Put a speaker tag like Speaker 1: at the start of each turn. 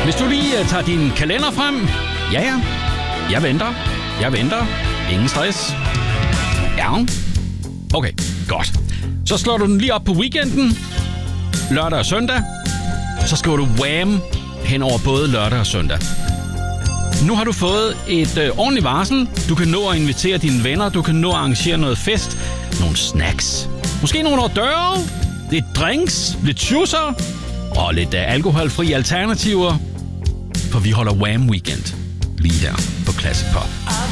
Speaker 1: Hvis du lige tager din kalender frem. Ja. Jeg venter. Ingen stress. Ja. Okay, godt. Så slår du den lige op på weekenden. Lørdag og søndag. Så skriver du Wham! Hen over både lørdag og søndag. Nu har du fået et ordentligt varsel. Du kan nå at invitere dine venner. Du kan nå at arrangere noget fest. Nogle snacks. Måske nogle hors d'oeuvre. Lidt drinks. Lidt schusser. Og lidt alkoholfri alternativer. For vi holder Wham! Weekend lige her på Classic Pop.